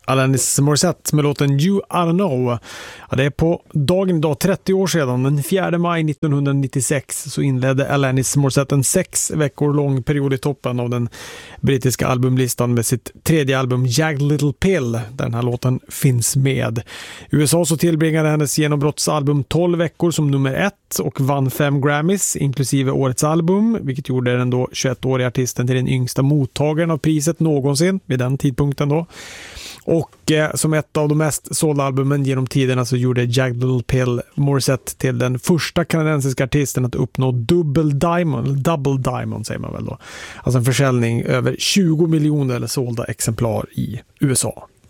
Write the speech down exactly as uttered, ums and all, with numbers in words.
Alanis Morissette med låten You I Don't Know. Ja, det är på dagen idag trettio år sedan, den fjärde maj nittonhundranittiosex, så inledde Alanis Morissette en sex veckor lång period i toppen av den brittiska albumlistan med sitt tredje album Jagged Little Pill, där den här låten finns med. I U S A så tillbringade hennes genombrottsalbum tolv veckor som nummer ett och vann fem Grammys, inklusive årets album, vilket gjorde den då tjugoett-åriga artisten till den yngsta mottagaren av priset någonsin vid den tidpunkten då. Och eh, som ett av de mest sålda albumen genom tiderna så gjorde Jagged Little Pill Morissette till den första kanadensiska artisten att uppnå double diamond, double diamond säger man väl då. Alltså en försäljning över tjugo miljoner sålda exemplar i U S A.